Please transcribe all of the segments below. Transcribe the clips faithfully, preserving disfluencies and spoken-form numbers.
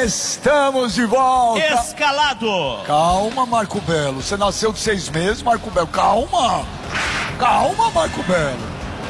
Estamos de volta. Escalado. Calma, Marco Belo. Você nasceu de seis meses, Marco Belo. Calma. Calma, Marco Belo.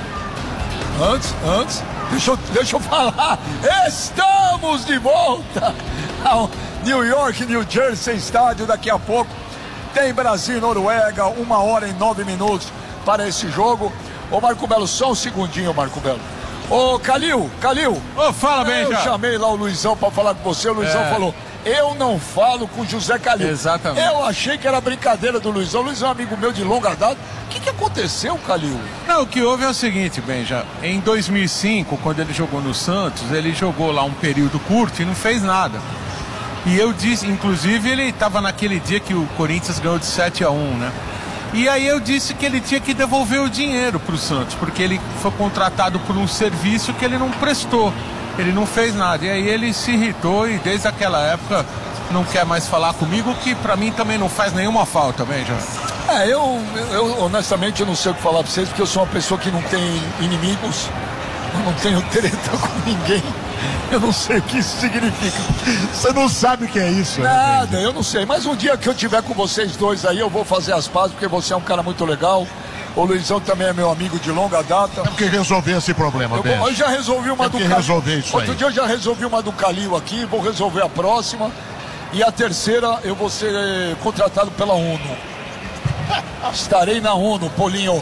Antes, antes, deixa eu, deixa eu falar. Estamos de volta ao New York, New Jersey estádio. Daqui a pouco tem Brasil e Noruega. Uma hora e nove minutos para esse jogo. Ô, Marco Belo, só um segundinho, Marco Belo. Ô, Calil, Calil. Ô, fala bem, Eu já. chamei lá o Luizão pra falar com você. O Luizão É. falou: eu não falo com o José Calil. Exatamente. Eu achei que era brincadeira do Luizão. O Luizão é um amigo meu de longa data. O que, que aconteceu, Calil? Não, o que houve é o seguinte, Benja. Em dois mil e cinco, quando ele jogou no Santos, ele jogou lá um período curto e não fez nada. E eu disse, inclusive, ele estava naquele dia que o Corinthians ganhou de sete a um, né? E aí eu disse que ele tinha que devolver o dinheiro para o Santos, porque ele foi contratado por um serviço que ele não prestou. Ele não fez nada. E aí ele se irritou e desde aquela época não quer mais falar comigo, que para mim também não faz nenhuma falta, Benja. É, eu, eu honestamente eu não sei o que falar pra vocês, porque eu sou uma pessoa que não tem inimigos, eu não tenho treta com ninguém. Eu não sei o que isso significa. Você não sabe o que é isso, né? Nada, eu não sei. Mas um dia que eu tiver com vocês dois aí, eu vou fazer as pazes, porque você é um cara muito legal. O Luizão também é meu amigo de longa data. Tem que resolver esse problema, Eu, Benja. eu já resolvi uma Tem do que Calil. resolver isso Outro aí. dia eu já resolvi uma do Calil aqui, vou resolver a próxima. E a terceira eu vou ser contratado pela ONU. Estarei na ONU, Polinho.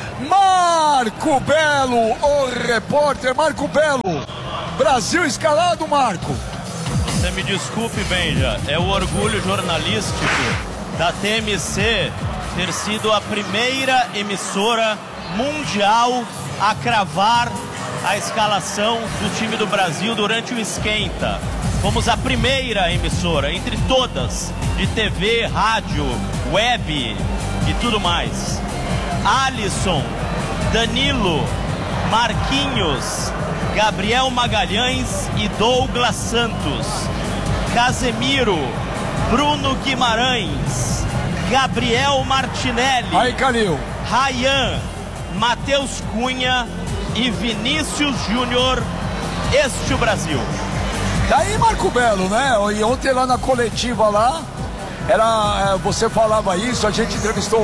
Marco Belo, o repórter Marco Belo. Brasil escalado, Marco. Você me desculpe, Benja, é o orgulho jornalístico da T M C ter sido a primeira emissora mundial a cravar a escalação do time do Brasil durante o esquenta. Fomos a primeira emissora, entre todas, de T V, rádio, web e tudo mais. Alisson, Danilo, Marquinhos, Gabriel Magalhães e Douglas Santos, Casemiro, Bruno Guimarães, Gabriel Martinelli, Aí, Calil. Ryan, Matheus Cunha e Vinícius Júnior. Este é o Brasil. Daí, Marco Belo, né? E ontem lá na coletiva lá, era, é, você falava isso, a gente entrevistou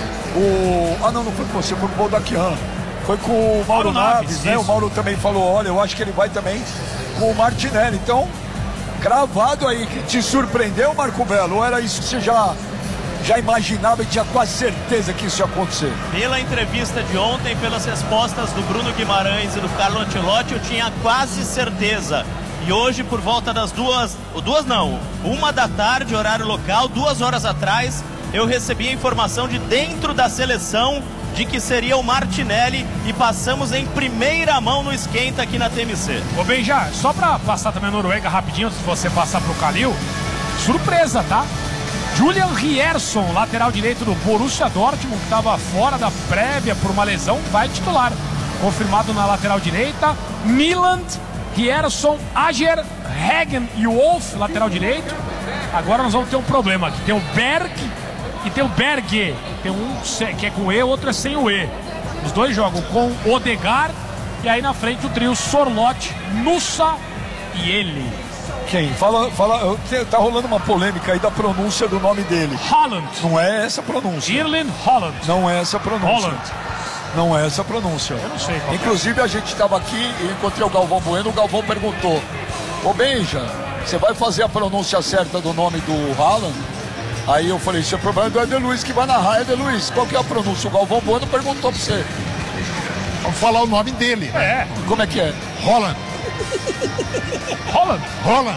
o... Ah, não, não foi com você, foi com o Baldaquian. Foi com o Mauro, Mauro Naves, Naves, né? isso. O Mauro também falou, olha, eu acho que ele vai também com o Martinelli. Então, cravado aí, que te surpreendeu, Marco Belo? Ou era isso que você já, já imaginava e tinha quase certeza que isso ia acontecer? Pela entrevista de ontem, pelas respostas do Bruno Guimarães e do Carlo Ancelotti, eu tinha quase certeza. E hoje, por volta das duas, duas não, uma da tarde, horário local, duas horas atrás, eu recebi a informação de dentro da seleção de que seria o Martinelli e passamos em primeira mão no esquenta aqui na T M C. Ô, Benja, só pra passar também a Noruega rapidinho, antes de você passar pro Calil, surpresa, tá? Julian Rierson, lateral direito do Borussia Dortmund, que estava fora da prévia por uma lesão, vai titular. Confirmado na lateral direita. Milan, Rierson, Ager, Hagen e Wolf, lateral direito. Agora nós vamos ter um problema aqui. Tem o Berg e tem o Berge. Tem um que é com E, outro é sem o E. Os dois jogam com Odegaard e aí na frente o trio Sorloth, Nusa e ele. Quem? Fala, fala, tá rolando uma polêmica aí da pronúncia do nome dele. Holland. Não é essa a pronúncia. Erling Holland. Não é essa a pronúncia. Holland. Não é essa a pronúncia. Eu não sei qual é. Inclusive a gente estava aqui e encontrei o Galvão Bueno. O Galvão perguntou: ô Benja, você vai fazer a pronúncia certa do nome do Haaland? Aí eu falei: isso é problema do Eder Luiz que vai narrar. Eder Luiz, qual que é a pronúncia? O Galvão Bueno perguntou pra você. Vamos falar o nome dele, né? É. Como é que é? Holland. Holland. Holland.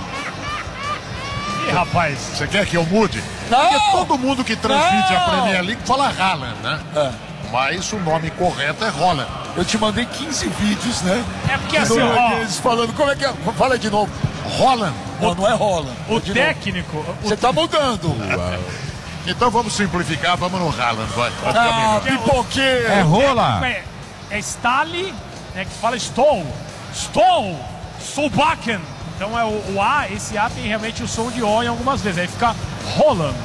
Ih, rapaz. Você quer que eu mude? Não! Porque todo mundo que transmite Não! a Premier League fala Haaland, né? É. Mas o nome correto é Holland. Eu te mandei quinze vídeos, né? É porque assim, ó, Noruegueses falando, como é que é? Fala de novo. Holland. Não, não é Holland. o De novo. técnico... o- Você tá mudando. Então vamos simplificar, vamos no Haaland, vai. Vai ficar Ah, melhor. pipoqueiro. É rola. É, é Stali, né, que fala Stol. Stol. Solbakken. Então é o, o A, esse A tem realmente o som de O em algumas vezes. Aí fica Holland.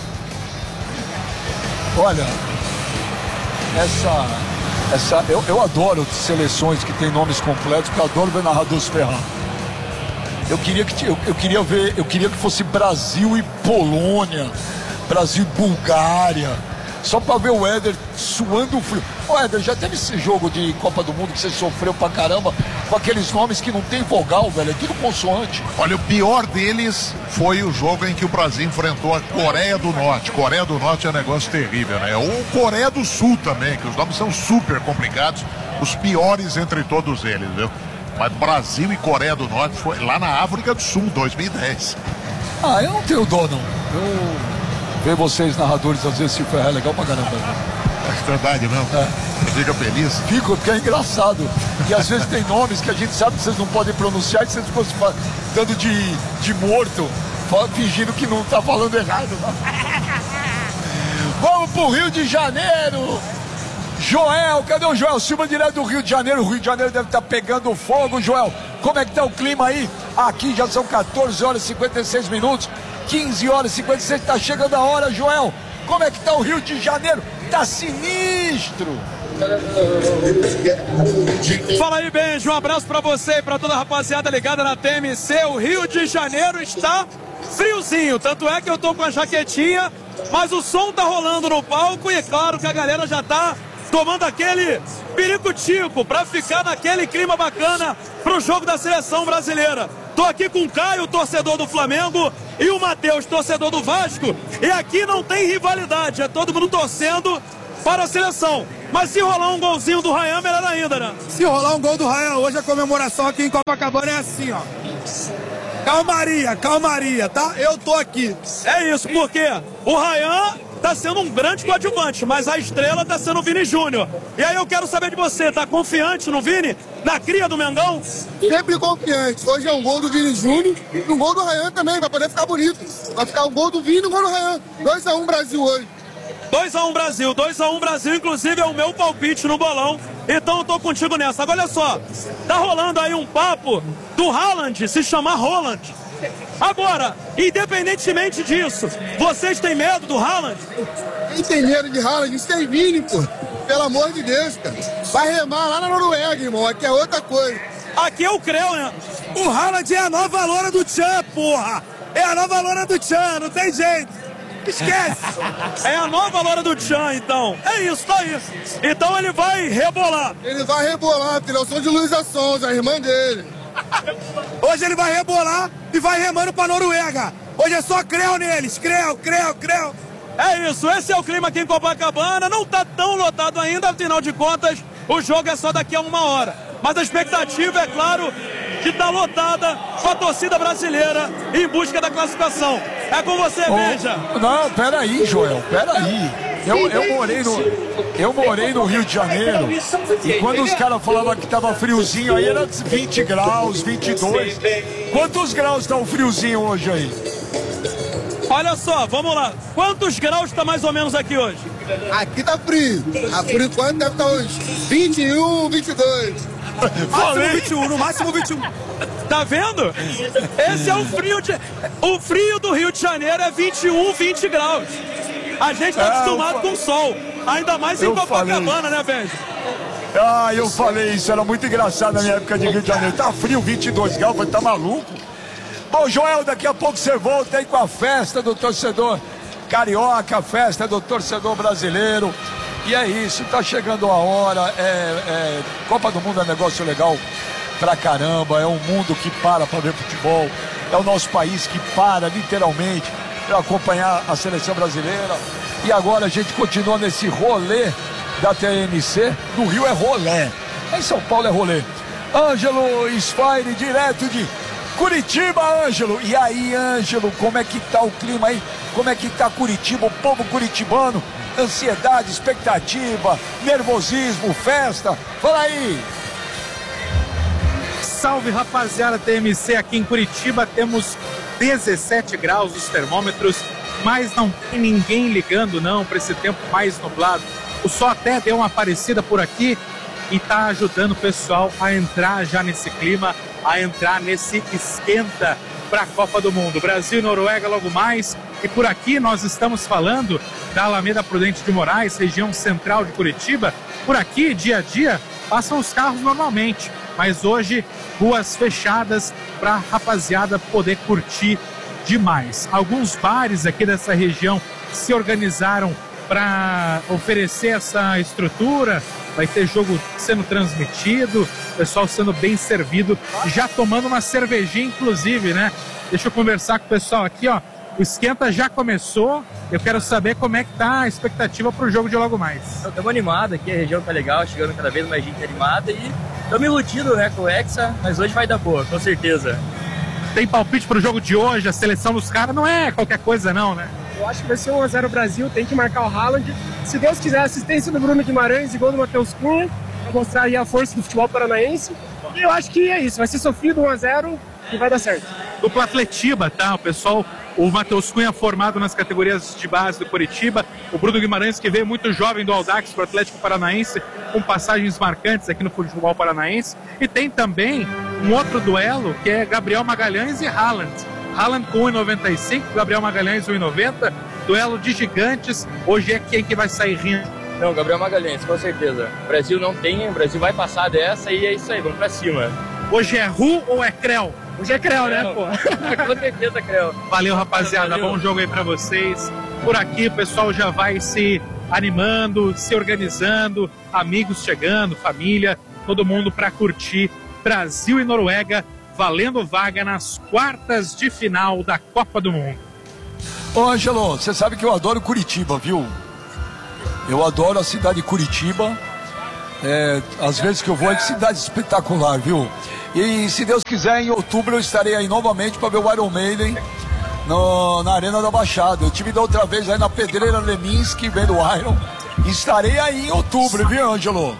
Olha, essa, essa eu, eu adoro seleções que tem nomes completos, porque eu adoro ver narradores ferrar. Eu queria que eu, eu queria ver, eu queria que fosse Brasil e Polônia, Brasil e Bulgária, só pra ver o Éder suando frio. Ô Éder, já teve esse jogo de Copa do Mundo que você sofreu pra caramba com aqueles nomes que não tem vogal, velho, é tudo consoante. Olha, o pior deles foi o jogo em que o Brasil enfrentou a Coreia do Norte. Coreia do Norte é um negócio terrível, né? Ou Coreia do Sul também, que os nomes são super complicados, os piores entre todos eles, viu? Mas Brasil e Coreia do Norte foi lá na África do Sul, dois mil e dez. Ah, eu não tenho dó, não. Eu ver vocês narradores às vezes se ferrar é legal pra caramba. É verdade, não? É. Fica feliz. Fico, porque é engraçado. E às vezes tem nomes que a gente sabe que vocês não podem pronunciar e vocês ficam se fa- dando de, de morto, fingindo que não tá falando errado. Vamos pro Rio de Janeiro. Joel, cadê o Joel Silva, direto do Rio de Janeiro? O Rio de Janeiro deve estar pegando fogo, Joel. Como é que tá o clima aí? Aqui já são quatorze horas e cinquenta e seis minutos. quinze horas e cinquenta e seis, tá chegando a hora, Joel. Como é que tá o Rio de Janeiro? Tá sinistro. Fala aí, Benjo, um abraço pra você e pra toda a rapaziada ligada na T M C. O Rio de Janeiro está friozinho, tanto é que eu tô com a jaquetinha, mas o som tá rolando no palco e é claro que a galera já tá tomando aquele piricutico pra ficar naquele clima bacana pro jogo da seleção brasileira. Tô aqui com o Caio, torcedor do Flamengo, e o Matheus, torcedor do Vasco, e aqui não tem rivalidade, é todo mundo torcendo para a seleção. Mas se rolar um golzinho do Ryan, melhor ainda, né? Se rolar um gol do Ryan, hoje a comemoração aqui em Copacabana é assim, ó. Calmaria, calmaria, tá? Eu tô aqui. É isso, porque o Ryan tá sendo um grande coadjuvante, mas a estrela tá sendo o Vini Júnior. E aí eu quero saber de você, tá confiante no Vini? Na cria do Mengão? Sempre confiante. Hoje é um gol do Vini Júnior e um gol do Ryan também, vai poder ficar bonito. Vai ficar um gol do Vini e um gol do Ryan. dois a um Brasil hoje. dois a um Brasil, dois a um Brasil, inclusive é o meu palpite no bolão. Então eu tô contigo nessa. Agora olha só, tá rolando aí um papo do Haaland se chamar Roland. Agora, independentemente disso, vocês têm medo do Haaland? Quem tem medo de Haaland? Isso tem Vini, pô. Pelo amor de Deus, cara. Vai remar lá na Noruega, irmão. Aqui é outra coisa. Aqui é o Creu, né? O Haaland é a nova loura do Tchan, porra. É a nova loura do Tchan, não tem jeito. Esquece. É a nova loura do Tchan, então. É isso, tá isso. Então ele vai rebolar. Ele vai rebolar, filho. Eu sou de Luísa Sonza, a irmã dele. Hoje ele vai rebolar e vai remando pra Noruega. Hoje é só Creu neles. Creu, Creu, Creu. É isso, esse é o clima aqui em Copacabana. Não tá tão lotado ainda, afinal de contas, o jogo é só daqui a uma hora. Mas a expectativa, é claro, que tá lotada com a torcida brasileira em busca da classificação. É com você, Oh, Benja. não, peraí, Joel, peraí. Eu, eu, morei no, eu morei no Rio de Janeiro e quando os caras falavam que tava friozinho aí era vinte graus, vinte e dois. Quantos graus tá o friozinho hoje aí? Olha só, vamos lá. Quantos graus tá mais ou menos aqui hoje? Aqui tá frio. Ah, por enquanto deve estar uns vinte e um, vinte e dois. Máximo vinte e um, no máximo vinte e um. Tá vendo? Esse é o frio de... O frio do Rio de Janeiro é vinte e um, vinte graus. A gente tá É, acostumado eu com o sol. Ainda mais em eu Copacabana, né, Benja? Ah, eu falei isso, era muito engraçado na minha época de Rio de Janeiro. Tá frio, vinte e dois graus, falei, tá maluco? Bom, Joel, daqui a pouco você volta aí com a festa do torcedor carioca, a festa do torcedor brasileiro. E é isso, tá chegando a hora. É, é, Copa do Mundo é um negócio legal pra caramba. É um mundo que para pra ver futebol. É o nosso país que para, literalmente, pra acompanhar a seleção brasileira. E agora a gente continua nesse rolê da T M C. No Rio é rolê. Em São Paulo é rolê. Ângelo Sfaire, direto de Curitiba, Ângelo. E aí, Ângelo, como é que tá o clima aí? Como é que tá Curitiba, o povo curitibano? Ansiedade, expectativa, nervosismo, festa. Fala aí. Salve, rapaziada T M C, aqui em Curitiba temos dezessete graus os termômetros, mas não tem ninguém ligando não para esse tempo mais nublado. O sol até deu uma aparecida por aqui e tá ajudando o pessoal a entrar já nesse clima, a entrar nesse esquenta para a Copa do Mundo. Brasil e Noruega logo mais. E por aqui nós estamos falando da Alameda Prudente de Moraes, região central de Curitiba. Por aqui, dia a dia, passam os carros normalmente. Mas hoje, ruas fechadas para a rapaziada poder curtir demais. Alguns bares aqui dessa região se organizaram para oferecer essa estrutura. Vai ter jogo sendo transmitido, pessoal sendo bem servido, já tomando uma cervejinha inclusive, né? Deixa eu conversar com o pessoal aqui, ó. O esquenta já começou. Eu quero saber como é que tá a expectativa pro jogo de logo mais. Estamos animados aqui, a região tá legal, chegando cada vez mais gente animada e estamos iludidos, né, com o Hexa, mas hoje vai dar boa, com certeza. Tem palpite pro jogo de hoje? A seleção dos caras não é qualquer coisa não, né? Eu acho que vai ser um a zero Brasil, tem que marcar o Haaland. Se Deus quiser, assistência do Bruno Guimarães e gol do Matheus Cunha, para mostrar aí a força do futebol paranaense. E eu acho que é isso, vai ser sofrido um a zero e vai dar certo. Dupla Atletiba, tá? O pessoal, o Matheus Cunha formado nas categorias de base do Coritiba, o Bruno Guimarães que veio muito jovem do Audax para o Atlético Paranaense, com passagens marcantes aqui no futebol paranaense. E tem também um outro duelo que é Gabriel Magalhães e Haaland. Haaland com um e noventa e cinco, Gabriel Magalhães um e noventa, duelo de gigantes. Hoje é quem que vai sair rindo? Não, Gabriel Magalhães, com certeza. O Brasil não tem, o Brasil vai passar dessa e é isso aí, vamos pra cima. Hoje é Ru ou é Creu? Hoje é Creu, né, pô? Com certeza, Creu. Valeu, rapaziada. Valeu. Bom jogo aí pra vocês. Por aqui o pessoal já vai se animando, se organizando, amigos chegando, família, todo mundo pra curtir Brasil e Noruega, valendo vaga nas quartas de final da Copa do Mundo. Ô, Ângelo, você sabe que eu adoro Curitiba, viu? Eu adoro a cidade de Curitiba. É, às vezes que eu vou é que cidade espetacular, viu? E se Deus quiser, em outubro eu estarei aí novamente para ver o Iron Maiden no, na Arena da Baixada. Eu tive da outra vez aí na Pedreira Leminski, vendo o Iron. Estarei aí em outubro, viu, Ângelo?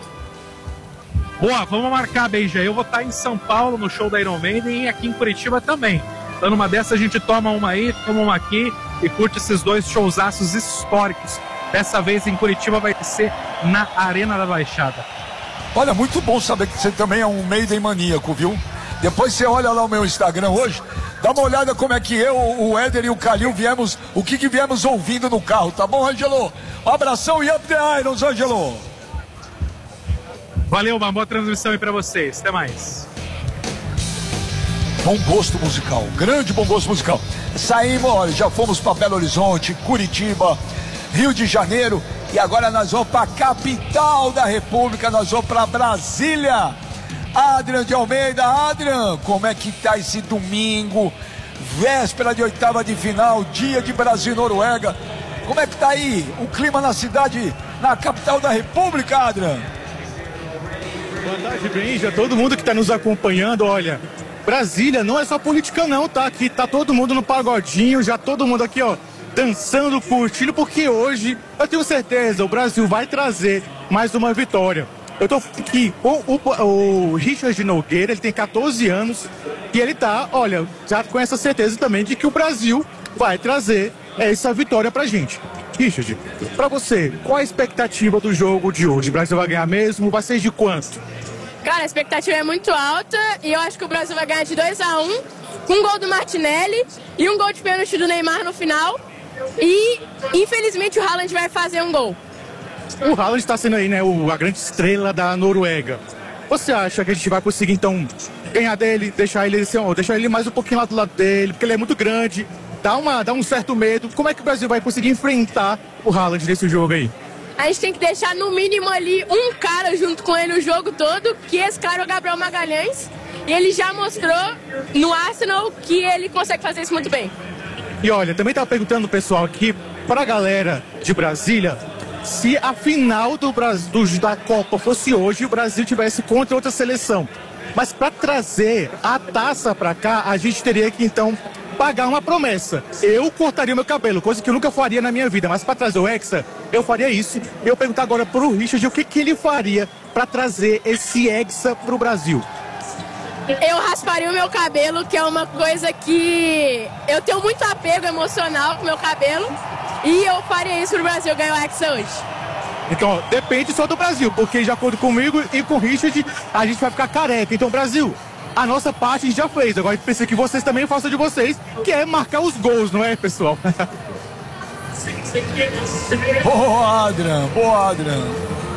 Boa, vamos marcar, Beija. Eu vou estar em São Paulo no show da Iron Maiden e aqui em Curitiba também. Então numa dessa a gente toma uma aí, toma uma aqui e curte esses dois showzaços históricos. Dessa vez em Curitiba vai ser na Arena da Baixada. Olha, muito bom saber que você também é um Maiden maníaco, viu? Depois você olha lá o meu Instagram hoje, dá uma olhada como é que eu, o Éder e o Calil viemos, o que que viemos ouvindo no carro, tá bom, Ângelo? Um abração e up the Irons, Ângelo! Valeu, uma boa transmissão aí pra vocês. Até mais. Bom gosto musical, grande bom gosto musical. Saímos, olha, já fomos para Belo Horizonte, Curitiba, Rio de Janeiro e agora nós vamos para a capital da República, nós vamos para Brasília. Adrian de Almeida, Adrian, como é que tá esse domingo, véspera de oitava de final, dia de Brasil e Noruega? Como é que tá aí o clima na cidade, na capital da República, Adrian? Boa tarde, Benja, todo mundo que está nos acompanhando, olha, Brasília não é só política não, tá? Aqui tá todo mundo no pagodinho, já todo mundo aqui, ó, dançando, curtindo, porque hoje, eu tenho certeza, o Brasil vai trazer mais uma vitória. Eu tô aqui com o, o, o Richard Nogueira, ele tem catorze anos, e ele tá, olha, já com essa certeza também de que o Brasil vai trazer essa vitória pra gente. Richard, pra você, qual a expectativa do jogo de hoje? O Brasil vai ganhar mesmo? Vai ser de quanto? Cara, a expectativa é muito alta e eu acho que o Brasil vai ganhar de dois a um, com um gol do Martinelli e um gol de pênalti do Neymar no final. E, infelizmente, o Haaland vai fazer um gol. O Haaland está sendo aí, né, o, a grande estrela da Noruega. Você acha que a gente vai conseguir, então, ganhar dele, deixar ele, assim, ó, deixar ele mais um pouquinho lá do lado dele, porque ele é muito grande, dá, uma, dá um certo medo. Como é que o Brasil vai conseguir enfrentar o Haaland nesse jogo aí? A gente tem que deixar, no mínimo, ali um cara junto com ele o jogo todo, que esse cara é o Gabriel Magalhães. E ele já mostrou no Arsenal que ele consegue fazer isso muito bem. E olha, também estava perguntando, pessoal, aqui para a galera de Brasília, se a final do, do, da Copa fosse hoje e o Brasil tivesse contra outra seleção. Mas para trazer a taça para cá, a gente teria que, então, pagar uma promessa. Eu cortaria meu cabelo, coisa que eu nunca faria na minha vida, mas para trazer o Hexa, eu faria isso. Eu perguntar agora para o Richard o que, que ele faria para trazer esse Hexa para o Brasil. Eu rasparia o meu cabelo, que é uma coisa que eu tenho muito apego emocional com o meu cabelo. E eu faria isso pro Brasil ganhar o Hexa hoje. Então, ó, depende só do Brasil, porque de acordo comigo e com o Richard, a gente vai ficar careca. Então, Brasil, a nossa parte a gente já fez. Agora a gente precisa que vocês também façam de vocês, que é marcar os gols, não é, pessoal? Boa, Adrian, boa, Adrian.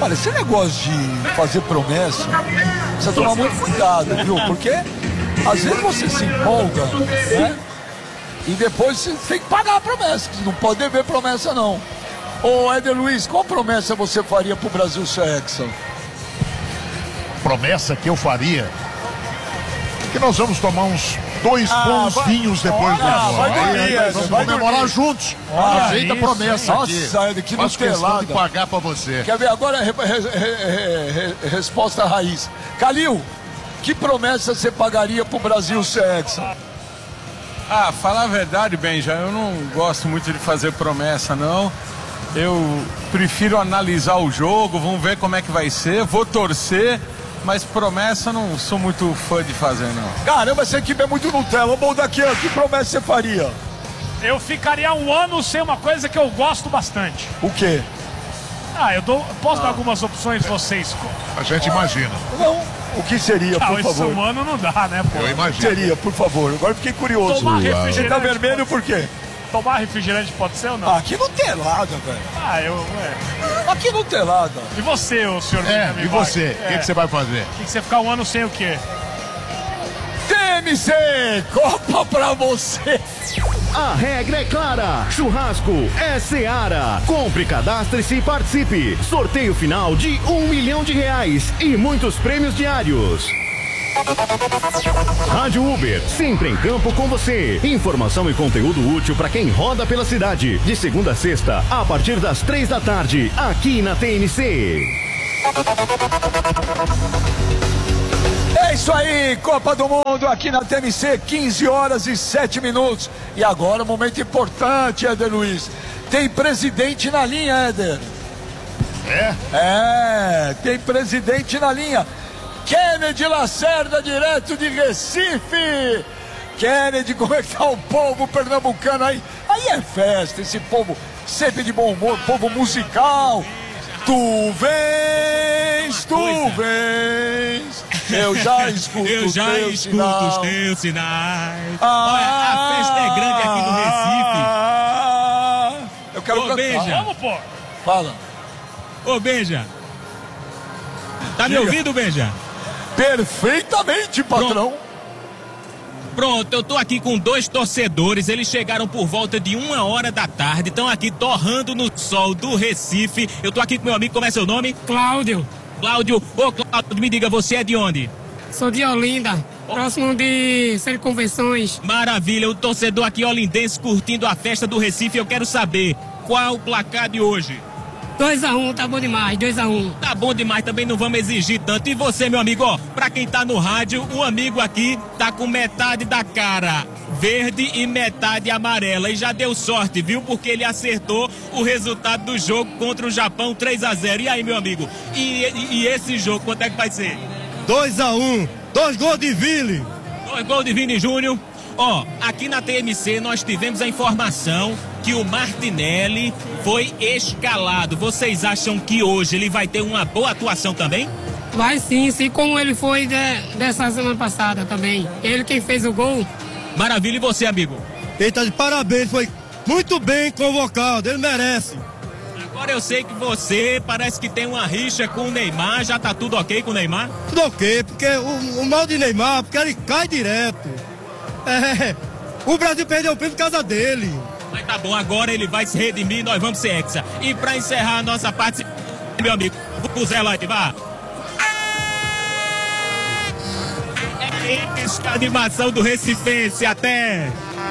Olha, esse negócio de fazer promessa, precisa tomar muito cuidado, viu? Porque às vezes você se empolga, né? E depois você tem que pagar a promessa, você não pode dever promessa não. Ô Éder Luiz, qual promessa você faria pro Brasil ser hexa? Promessa que eu faria? Que nós vamos tomar uns dois ah, bons vai, vinhos depois olha, do jogo. vai dormir, aí, aí, vamos vai comemorar dormir. juntos. Olha Aceita a isso, promessa hein? aqui. Nossa, Éder, que Faço questão Nutelada. de pagar pra você. Quer ver agora a re, re, re, re, resposta raiz. Calil, que promessa você pagaria pro Brasil ser hexa? Ah, falar a verdade, Benja, eu não gosto muito de fazer promessa, não. Eu prefiro analisar o jogo, vamos ver como é que vai ser, vou torcer, mas promessa não sou muito fã de fazer, não. Caramba, essa equipe é muito Nutella. Bom, daqui, que promessa você faria? Eu ficaria um ano sem uma coisa que eu gosto bastante. O quê? Ah, eu dou, posso ah. dar algumas opções vocês? A gente imagina. Não. O que seria, por ah, favor? Esse humano não dá, né, pô? Eu imagino. Seria, por favor. Agora fiquei curioso. Tomar refrigerante. Você tá vermelho pode... por quê? Tomar refrigerante pode ser ou não? Ah, que Nutelada, velho. Ah, eu... É. Aqui Nutelada. E você, o senhor? É, e você? O é. que, que você vai fazer? O que, que você ficar um ano sem o quê? T M C, Copa pra você. A regra é clara. Churrasco é Seara. Compre, cadastre-se e participe. Sorteio final de um milhão de reais e muitos prêmios diários. Rádio Uber, sempre em campo com você. Informação e conteúdo útil para quem roda pela cidade. De segunda a sexta, a partir das três da tarde, aqui na T N C. É isso aí, Copa do Mundo aqui na T N C, quinze horas e sete minutos. E agora um momento importante, Éder Luiz. Tem presidente na linha, Éder. É? É, tem presidente na linha. Kennedy Lacerda, direto de Recife. Kennedy, como é que tá o povo pernambucano aí? Aí é festa, esse povo sempre de bom humor, povo musical. Tu vens, tu vens. Eu já escuto Eu já teu escuto sinal. os teus sinais. Ah, Olha, a festa é grande aqui no Recife. Ah, eu quero Ô, cantar. Benja. Vamos, pô. Fala. Ô, Benja. Tá me Diga. ouvindo, Benja? Perfeitamente, patrão. Pronto. Pronto, eu tô aqui com dois torcedores, eles chegaram por volta de uma hora da tarde, estão aqui torrando no sol do Recife. Eu tô aqui com meu amigo, como é seu nome? Cláudio. Cláudio, ô Cláudio, me diga, você é de onde? Sou de Olinda, próximo de Centro de Convenções. Maravilha, o torcedor aqui olindense curtindo a festa do Recife, eu quero saber, qual o placar de hoje? dois a um, tá bom demais, dois a um. Tá bom demais, também não vamos exigir tanto. E você, meu amigo, ó, pra quem tá no rádio, o amigo aqui tá com metade da cara verde e metade amarela. E já deu sorte, viu? Porque ele acertou o resultado do jogo contra o Japão, três a zero. E aí, meu amigo? E, e, e esse jogo, quanto é que vai ser? dois a um, dois gols de Vili. Dois gols de Vini Júnior. Ó, aqui na T M C nós tivemos a informação que o Martinelli foi escalado. Vocês acham que hoje ele vai ter uma boa atuação também? Vai sim, sim, como ele foi de, dessa semana passada também. Ele quem fez o gol. Maravilha, e você, amigo? Ele tá de parabéns, foi muito bem convocado, ele merece. Agora eu sei que você parece que tem uma rixa com o Neymar, já tá tudo ok com o Neymar? Tudo ok, porque o, o mal de Neymar, porque ele cai direto. É, o Brasil perdeu o prêmio por causa dele. Mas tá bom, agora ele vai se redimir e nós vamos ser hexa. E pra encerrar a nossa parte, meu amigo, o Zé Lante, vá. É isso, a animação do Recifense, até.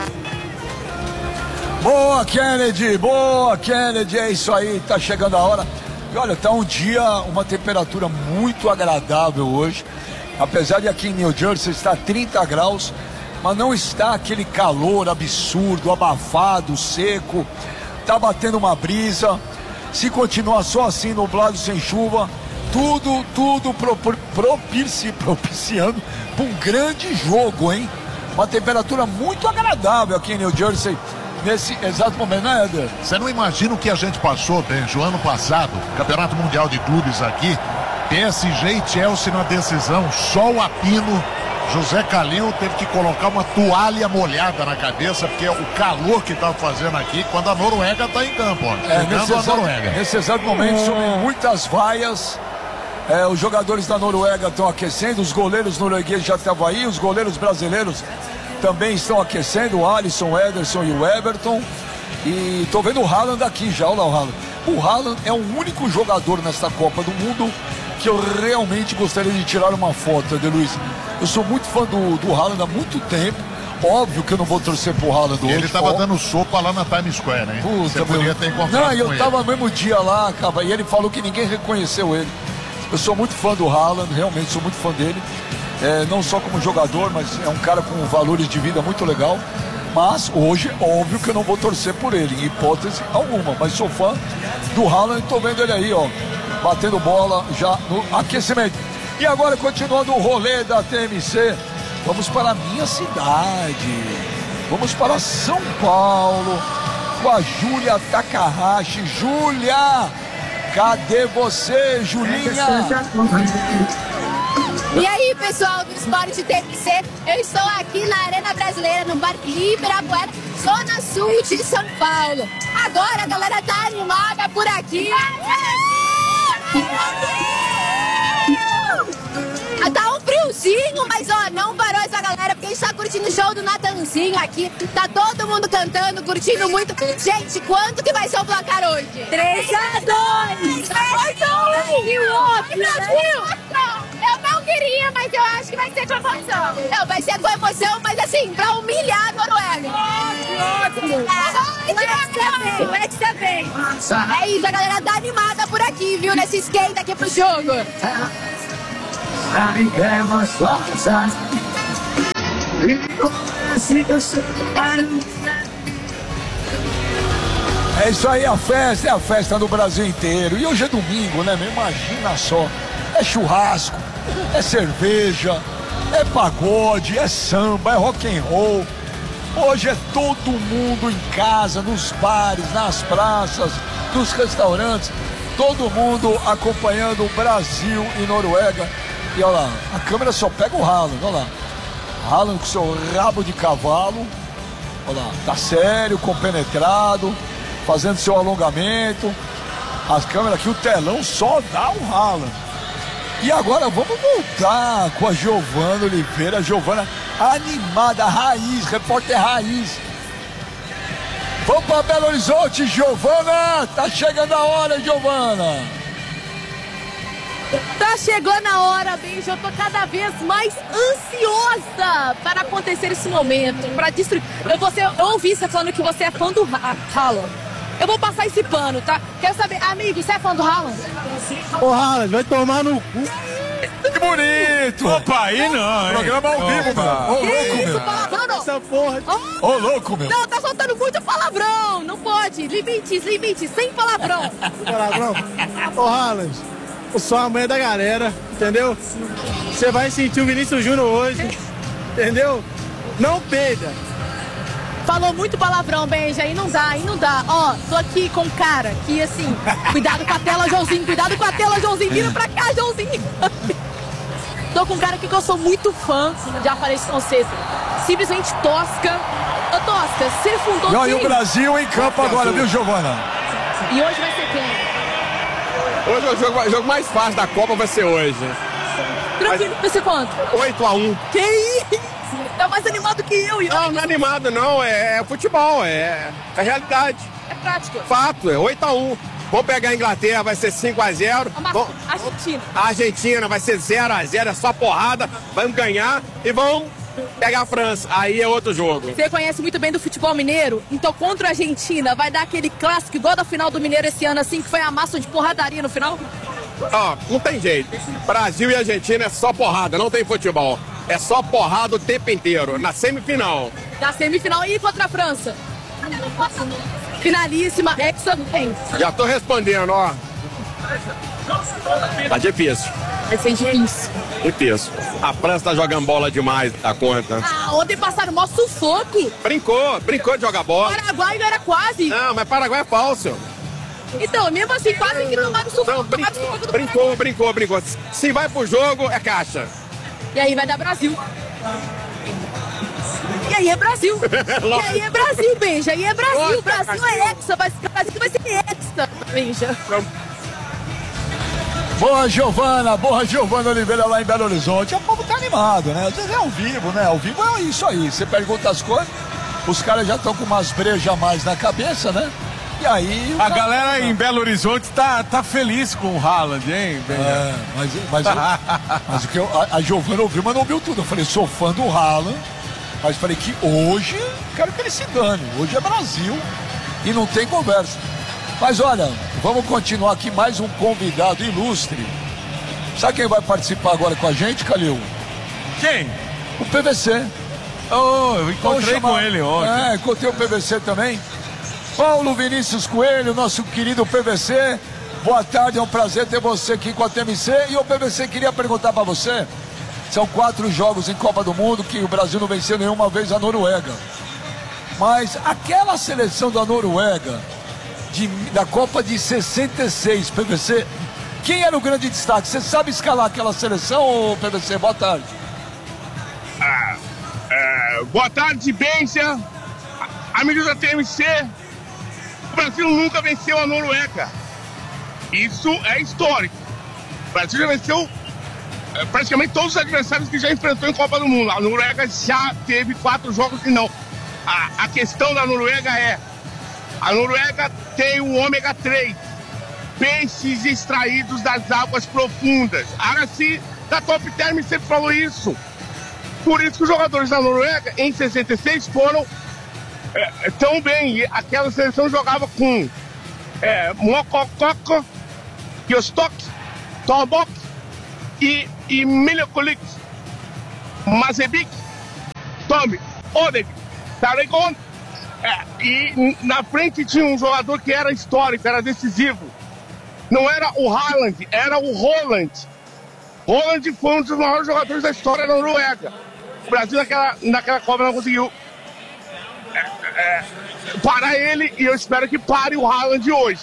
Boa, Kennedy, boa, Kennedy, é isso aí, tá chegando a hora. E olha, tá um dia, uma temperatura muito agradável hoje. Apesar de aqui em New Jersey estar trinta graus, mas não está aquele calor absurdo, abafado, seco. Tá batendo uma brisa. Se continuar só assim, nublado, sem chuva, tudo, tudo pro, pro, propici, propiciando para um grande jogo, hein? Uma temperatura muito agradável aqui em New Jersey nesse exato momento, né, Éder? Você não imagina o que a gente passou, Benjo, ano passado, Campeonato Mundial de Clubes aqui, P S G e Chelsea na decisão, sol a pino, José Calil teve que colocar uma toalha molhada na cabeça, porque é o calor que tá fazendo aqui quando a Noruega tá em campo, ó. É, nesse, a exato, Noruega. nesse exato momento, sobre muitas vaias. É, os jogadores da Noruega estão aquecendo, os goleiros noruegueses já estavam aí, os goleiros brasileiros também estão aquecendo, o Alisson, o Ederson e o Everton. E tô vendo o Haaland aqui já, olha lá o Haaland. O Haaland é o único jogador nesta Copa do Mundo que eu realmente gostaria de tirar uma foto, de Luiz. Eu sou muito fã do, do Haaland há muito tempo. Óbvio que eu não vou torcer pro Haaland hoje. Ele tava ó. dando sopa lá na Times Square, né? Puta, Você poderia ter encontrado Não, com eu ele. tava no mesmo dia lá, cara, e ele falou que ninguém reconheceu ele. Eu sou muito fã do Haaland, realmente sou muito fã dele. É, não só como jogador, mas é um cara com valores de vida muito legal. Mas hoje, óbvio que eu não vou torcer por ele, em hipótese alguma. Mas sou fã do Haaland e tô vendo ele aí, ó, batendo bola já no aquecimento. E agora, continuando o rolê da T M C, vamos para a minha cidade. Vamos para São Paulo com a Júlia Takahashi. Júlia, cadê você, Julinha? E aí, pessoal do Esporte T M C, eu estou aqui na Arena Brasileira, no Parque Ibirapuera, Zona Sul de São Paulo. Agora a galera tá animada por aqui. Tá um friozinho, mas ó, não parou essa galera, porque a gente tá curtindo o show do Natanzinho aqui. Tá todo mundo cantando, curtindo muito. Gente, quanto que vai ser o placar hoje? três a dois! três a dois! E o outro, Brasil! Eu não queria, mas eu acho que vai ser com emoção. Não, vai ser com emoção, mas assim, pra humilhar a Noruega. Ótimo! Ótimo! O Ed tá bem. É isso, a galera tá animada por aqui, viu? Nesse skate aqui pro jogo. É isso aí, a festa é a festa do Brasil inteiro. E hoje é domingo, né? Imagina só. É churrasco, é cerveja, é pagode, é samba, é rock and roll. Hoje é todo mundo em casa, nos bares, nas praças, nos restaurantes. Todo mundo acompanhando o Brasil e Noruega. E olha lá, a câmera só pega o Haaland, olha lá. Haaland com seu rabo de cavalo. Olha lá, tá sério, compenetrado, fazendo seu alongamento. As câmeras aqui, o telão só dá o Haaland. E agora vamos voltar com a Giovana Oliveira. A Giovana animada, raiz, repórter raiz. Vamos para Belo Horizonte, Giovana. Tá chegando a hora, Giovana. Tá chegando a hora, beijo. Eu tô cada vez mais ansiosa para acontecer esse momento, para destruir. Eu, você, eu ouvi você falando que você é fã do Haaland. Eu vou passar esse pano, tá? Quero saber, amigo, você é fã do Haaland? Ô, Haaland, vai tomar no cu. Que bonito! Opa, aí não, hein? Programa ao vivo, meu. Ô, louco, isso, meu. palavrão não. Essa porra. Ô, oh, louco, meu. Não, tá soltando muito palavrão. Não pode. Limites, limites, sem palavrão. Palavrão. Ô, Haaland, o som amanhã é da galera, entendeu? Você vai sentir o Vinícius Júnior hoje, entendeu? Não peida. Falou muito palavrão, Benja, aí não dá, aí não dá. Ó, tô aqui com um cara que, assim, cuidado com a tela, Joãozinho, cuidado com a tela, Joãozinho, vira pra cá, Joãozinho. Tô com um cara aqui que eu sou muito fã, já falei isso com você, simplesmente tosca. Ô, Tosca, você fundou E quem? o Brasil em campo agora, viu, Giovana? E hoje vai ser quem? Hoje é o jogo, o jogo mais fácil da Copa, vai ser hoje. Tranquilo, vai ser quanto? oito a um. Que isso? Tá mais animado que eu. E não, não é animado não, é, é futebol, é, é realidade. É prático. Fato, é oito a um. Vamos pegar a Inglaterra, vai ser cinco a zero. Vamos, Argentina. A Argentina vai ser zero a zero, é só porrada. Vamos ganhar e vamos pegar a França. Aí é outro jogo. Você conhece muito bem do futebol mineiro? Então contra a Argentina vai dar aquele clássico igual da final do Mineiro esse ano, assim, que foi a massa de porradaria no final? Ó, não tem jeito. Brasil e Argentina é só porrada, não tem futebol. É só porrada o tempo inteiro, na semifinal. Na semifinal e contra a França? Finalíssima, hexa bem. Já tô respondendo, ó. Tá difícil. Vai ser difícil. Difícil. A França tá jogando bola demais da conta. Ah, ontem passaram o maior sufoco. Brincou, brincou de jogar bola. Paraguai não era quase. Não, mas Paraguai é falso. Então, mesmo assim, quase que tomaram sufoco. Não, brin brincou, brincou, brincou. Se vai pro jogo, é caixa. E aí vai dar Brasil. E aí é Brasil. E aí é Brasil, Benja. E aí é Brasil. O Brasil é hexa. Vai, o Brasil vai ser hexa, Benja. Boa, Giovana. Boa, Giovana Oliveira lá em Belo Horizonte. O povo tá animado, né? Às vezes é ao vivo, né? Ao vivo é isso aí. Você pergunta as coisas, os caras já estão com umas brejas a mais na cabeça, né? E aí... A galera em Belo Horizonte tá, tá feliz com o Haaland, hein, Benja? É, mas, mas, eu, mas o que eu, a, a Giovana ouviu, mas não ouviu tudo. Eu falei, sou fã do Haaland, mas falei que hoje, quero que ele se dane. Hoje é Brasil e não tem conversa. Mas olha, vamos continuar aqui, mais um convidado ilustre. Sabe quem vai participar agora com a gente, Calil? Quem? O P V C. Oh, eu encontrei com ele ontem. É, encontrei o P V C também. Paulo Vinícius Coelho, nosso querido P V C. Boa tarde, é um prazer ter você aqui com a T M C. E o P V C queria perguntar para você. São quatro jogos em Copa do Mundo que o Brasil não venceu nenhuma vez a Noruega. Mas aquela seleção da Noruega, de, da Copa de sessenta e seis, P V C, quem era o grande destaque? Você sabe escalar aquela seleção, ou P V C? Boa tarde. Ah, é, boa tarde, Benja. Amigos da T M C. O Brasil nunca venceu a Noruega. Isso é histórico. O Brasil já venceu é, praticamente todos os adversários que já enfrentou em Copa do Mundo. A Noruega já teve quatro jogos que não. A, a questão da Noruega é: a Noruega tem o ômega três, peixes extraídos das águas profundas. A Araci, da Top Term, sempre falou isso. Por isso que os jogadores da Noruega, em sessenta e seis, foram é, tão bem. E aquela seleção jogava com é, Mokokoko, Kjostok, Torbok e, e Miljokovic, Mazebik, Tomi, Odeg, Taragon. É, e na frente tinha um jogador que era histórico, era decisivo. Não era o Haaland, era o Roland. Roland foi um dos maiores jogadores da história da Noruega. O Brasil naquela, naquela Copa não conseguiu é, é, parar ele, e eu espero que pare o Haaland hoje.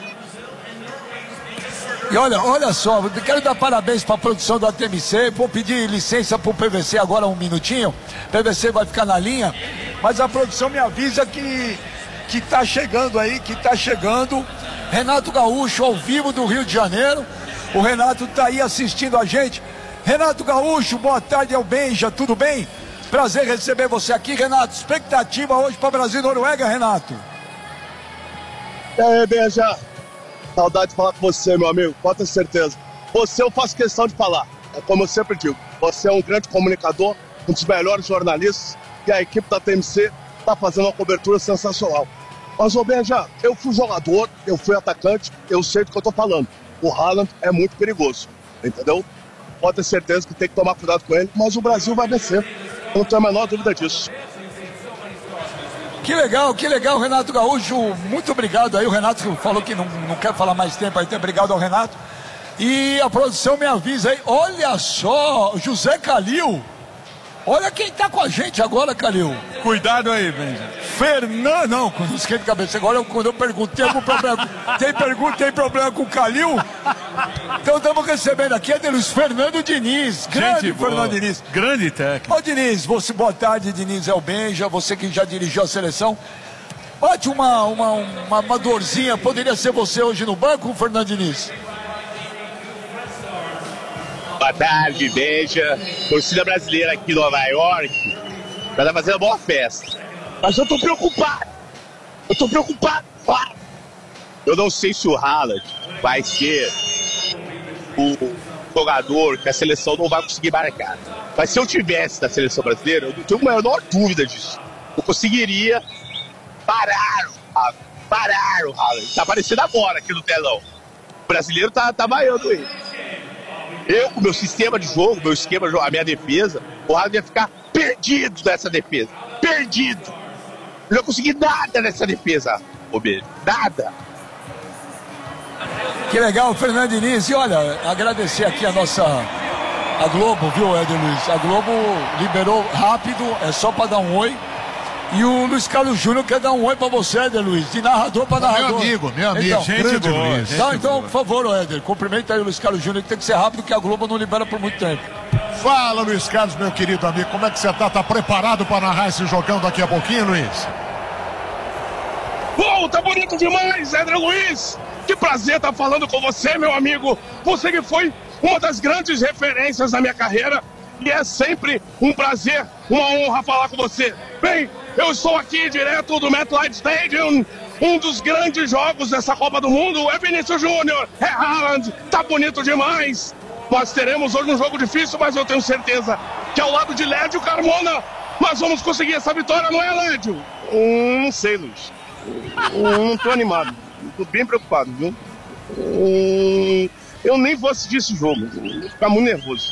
E olha, olha só, eu quero dar parabéns para a produção da T M C. Vou pedir licença para o P V C agora um minutinho. O P V C vai ficar na linha, mas a produção me avisa que que tá chegando aí, que tá chegando. Renato Gaúcho ao vivo do Rio de Janeiro. O Renato tá aí assistindo a gente. Renato Gaúcho, boa tarde, é o Benja, tudo bem? Prazer receber você aqui, Renato. Expectativa hoje para Brasil e Noruega, Renato? E aí, Benja? Saudade de falar com você, meu amigo, pode ter certeza. Você eu faço questão de falar, é como eu sempre digo. Você é um grande comunicador, um dos melhores jornalistas, e a equipe da T M C está fazendo uma cobertura sensacional. Mas, ô Benja, eu fui jogador, eu fui atacante, eu sei do que eu tô falando. O Haaland é muito perigoso, entendeu? Pode ter certeza que tem que tomar cuidado com ele, mas o Brasil vai vencer. Eu não tenho a menor dúvida disso. Que legal, que legal, Renato Gaúcho. Muito obrigado aí. O Renato falou que não, não quer falar mais tempo aí. Obrigado ao Renato. E a produção me avisa aí. Olha só, José Calil. Olha quem tá com a gente agora, Calil. Cuidado aí, Benja. Fernando. Não, quando esquenta a cabeça. Agora eu, quando eu pergunto, tem algum problema? Tem pergunta, tem problema com o Calil? Então estamos recebendo aqui é Luiz Fernando Diniz. Grande gente, Fernando boa. Diniz. Grande técnico. Ô Diniz, você, boa tarde, Diniz é o Benja, você que já dirigiu a seleção. Bate uma, uma, uma, uma dorzinha, poderia ser você hoje no banco, Fernando Diniz? Boa tarde, Benja. Torcida brasileira aqui em Nova York vai estar fazendo uma boa festa. Mas eu tô preocupado. Eu tô preocupado, claro. Eu não sei se o Haaland vai ser o jogador que a seleção não vai conseguir marcar. Mas se eu tivesse na seleção brasileira, eu não tenho a menor dúvida disso. Eu conseguiria parar o Haaland. Parar o Haaland. Tá aparecendo agora aqui no telão. O brasileiro tá, tá vaiando ele. Eu, com o meu sistema de jogo, meu esquema, a minha defesa, o Haaland ia ficar perdido nessa defesa. Perdido. Eu não consegui nada nessa defesa, Roberto. Nada. Que legal, Fernando Diniz. E olha, agradecer aqui a nossa... A Globo, viu, Éder Luiz? A Globo liberou rápido, é só para dar um oi. E o Luiz Carlos Júnior quer dar um oi pra você, Éder Luiz, de narrador pra narrador. Meu amigo, meu amigo, então, gente grande boa, Luiz. gente Não, então, boa. por favor, Éder, cumprimenta aí o Luiz Carlos Júnior, que tem que ser rápido, que a Globo não libera por muito tempo. Fala, Luiz Carlos, meu querido amigo, como é que você tá? Tá preparado para narrar esse jogão daqui a pouquinho, Luiz? Uou, tá bonito demais, André Luiz! Que prazer estar falando com você, meu amigo! Você que foi uma das grandes referências na minha carreira e é sempre um prazer, uma honra falar com você. Bem, eu estou aqui direto do MetLife Stadium, um dos grandes jogos dessa Copa do Mundo. É Vinícius Júnior, é Haaland, tá bonito demais! Nós teremos hoje um jogo difícil, mas eu tenho certeza que ao lado de Lédio Carmona nós vamos conseguir essa vitória, não é, Lédio? Hum, não sei, Luiz. Hum, não tô animado. Tô bem preocupado, viu? Hum, eu nem vou assistir esse jogo. Vou ficar muito nervoso.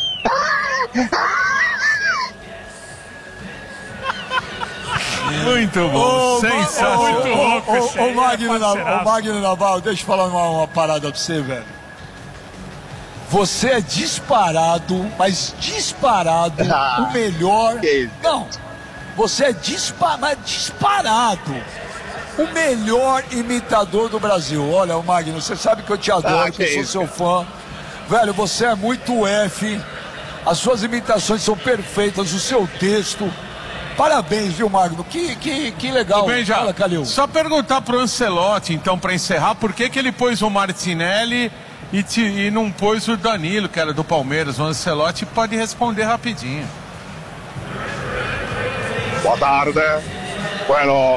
Muito bom, Ô, sensacional. ô, Muito ô, louco ô, esse ô, aí, ô, Magno é Naval, parceiraço. ô, Magno Naval, deixa eu falar uma, uma parada pra você, velho. Você é disparado, mas disparado, Ah, o melhor. que isso? Não, você é dispa, mas disparado. O melhor imitador do Brasil. Olha, o Magno, você sabe que eu te adoro, Ah, que que eu sou isso, seu fã. Velho, você é muito F. As suas imitações são perfeitas, o seu texto. Parabéns, viu, Magno? Que, que, que legal. Tudo bem, já. Fala, Calil. Só perguntar pro Ancelotti, então, para encerrar, por que que ele pôs o Martinelli e, te, e não pôs o Danilo, que era do Palmeiras? O Ancelotti pode responder rapidinho. Boa tarde. Bueno,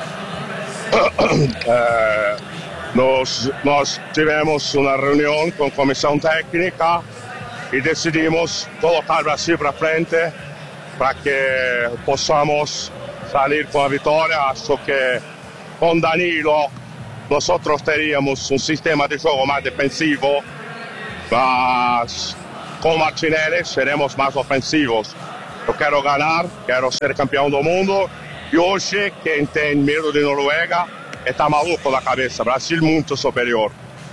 eh, nós, nós tivemos uma reunião com a comissão técnica e decidimos colocar o Brasil para frente para que possamos sair com a vitória. Acho que com Danilo nós teríamos um sistema de jogo mais defensivo, mas com Martinelli seremos mais ofensivos. Eu quero ganhar, quero ser campeão do mundo. E hoje, quem tem medo de Noruega está maluco da cabeça. Brasil muito superior.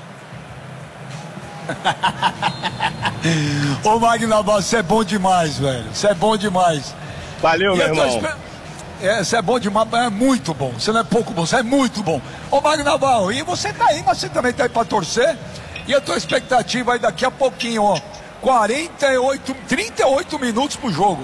Ô, Magno Naval, você é bom demais, velho. Você é bom demais. Valeu, E meu eu tô irmão. esper- É, você é bom demais, mas é muito bom. Você não é pouco bom, você é muito bom. Ô, Magno Naval, e você tá aí, mas você também tá aí pra torcer. E a tua expectativa aí daqui a pouquinho, ó. quarenta e oito, trinta e oito minutos pro jogo.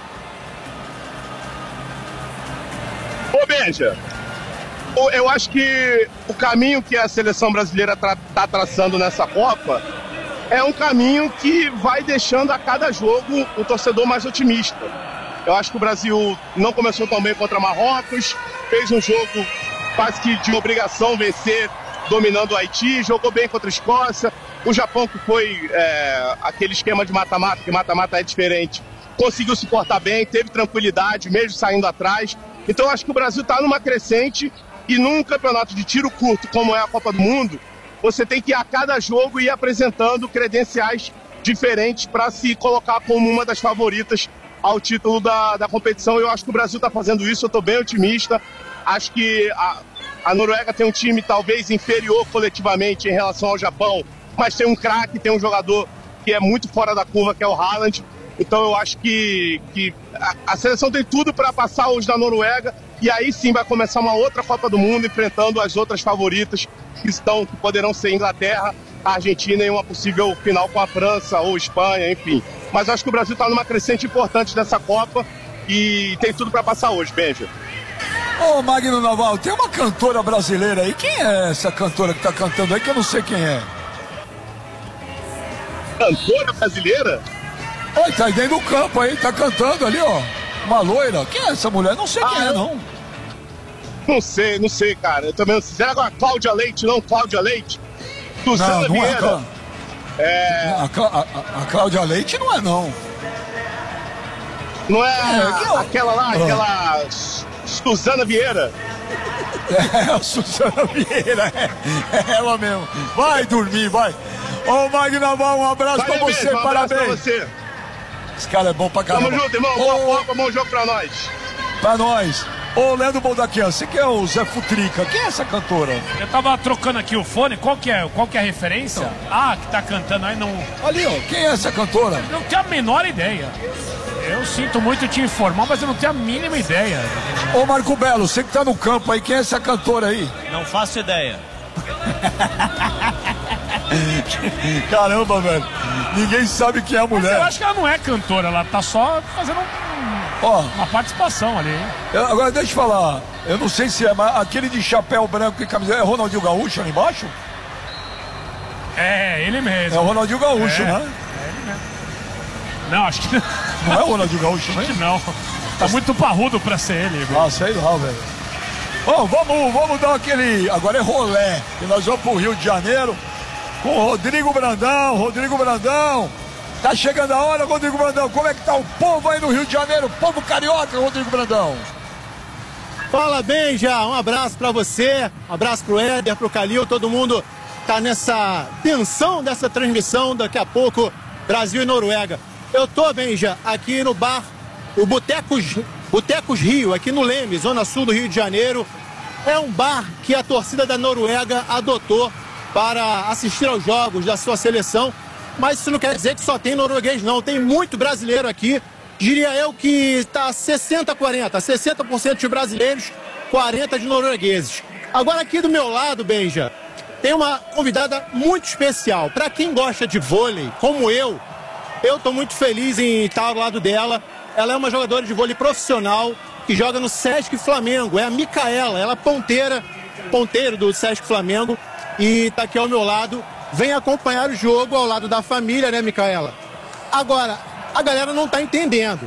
Ô, Benja, o- eu acho que o caminho que a seleção brasileira está traçando nessa Copa é um caminho que vai deixando a cada jogo o torcedor mais otimista. Eu acho que o Brasil não começou tão bem contra Marrocos, fez um jogo quase que de obrigação vencer, dominando o Haiti, jogou bem contra a Escócia. O Japão, que foi é, aquele esquema de mata-mata, que mata-mata é diferente, conseguiu se portar bem, teve tranquilidade, mesmo saindo atrás. Então eu acho que o Brasil está numa crescente e num campeonato de tiro curto, como é a Copa do Mundo, você tem que a cada jogo ir apresentando credenciais diferentes para se colocar como uma das favoritas ao título da, da competição. Eu acho que o Brasil está fazendo isso, eu estou bem otimista. Acho que a, a Noruega tem um time talvez inferior coletivamente em relação ao Japão, mas tem um craque, tem um jogador que é muito fora da curva, que é o Haaland. Então eu acho que, que a, a seleção tem tudo para passar hoje da Noruega e aí sim vai começar uma outra Copa do Mundo enfrentando as outras favoritas que estão, que poderão ser Inglaterra, a Argentina e uma possível final com a França ou Espanha, enfim. Mas acho que o Brasil está numa crescente importante dessa Copa e tem tudo para passar hoje, Benja. Ô, Magno Naval, tem uma cantora brasileira aí. Quem é essa cantora que tá cantando aí que eu não sei quem é? Cantora brasileira? Oi, tá aí dentro do campo aí, tá cantando ali, ó. Uma loira. Quem é essa mulher? Não sei quem Ah, é, eu- não. Não sei, não sei, cara. Eu também não sei. Será que é a Cláudia Leite, não? Cláudia Leite? Suzana Não, não é a Vieira. Clá- É... A, Clá- a- a- a Cláudia Leite não é, não. Não é, É, que eu- aquela lá, Ah. aquela Su- Suzana Vieira. É, a Suzana Vieira, é, é ela mesmo. Vai dormir, vai. Ô, Magno Naval, um abraço Valeu, pra você, beijo, um abraço parabéns. pra você. Esse cara é bom pra caramba. Tamo junto, irmão. Boa Copa, bom jogo pra nós. Pra nós. Ô, Leandro Boldaquian, você que é o Zé Futrica, quem é essa cantora? Eu tava trocando aqui o fone, qual que é, qual que é a referência? Ah, que tá cantando aí não... Ali, ó, quem é essa cantora? Não tenho a menor ideia. Eu sinto muito te informar, mas eu não tenho a mínima ideia. Ô, Marco Belo, você que tá no campo aí, quem é essa cantora aí? Não faço ideia. Caramba, velho. ninguém sabe quem é a mulher. Mas eu acho que ela não é cantora, ela tá só fazendo um, Ó, uma participação ali. eu- agora deixa eu falar, eu não sei se é, mas aquele de chapéu branco e camiseta é Ronaldinho Gaúcho ali embaixo? É, ele mesmo. É o Ronaldinho Gaúcho, É, né? é ele mesmo. Não, acho que não. Não é o Ronaldinho Gaúcho, né? Acho que não. Tá muito parrudo pra ser ele. Ah, sei lá, velho. Bom, vamos, vamos dar aquele. Agora é rolé. Que nós vamos pro Rio de Janeiro com o Rodrigo Brandão. Rodrigo Brandão. Tá chegando a hora, Rodrigo Brandão. Como é que tá o povo aí no Rio de Janeiro? Povo carioca, Rodrigo Brandão. Fala bem, já. Um abraço pra você, um abraço pro Éder, pro Calil, todo mundo tá nessa tensão dessa transmissão. Daqui a pouco, Brasil e Noruega. Eu tô, Benja, aqui no bar, o Botecos, Botecos Rio, aqui no Leme, zona sul do Rio de Janeiro. É um bar que a torcida da Noruega adotou para assistir aos jogos da sua seleção. Mas isso não quer dizer que só tem norueguês, não. Tem muito brasileiro aqui. Diria eu que está sessenta a quarenta. sessenta por cento de brasileiros, quarenta por cento de noruegueses. Agora aqui do meu lado, Benja, tem uma convidada muito especial. Para quem gosta de vôlei, como eu, eu estou muito feliz em estar ao lado dela. Ela é uma jogadora de vôlei profissional que joga no Sesc Flamengo. É a Micaela, ela é ponteira, ponteiro do Sesc Flamengo. E está aqui ao meu lado. Vem acompanhar o jogo ao lado da família, né, Micaela? Agora, a galera não tá entendendo.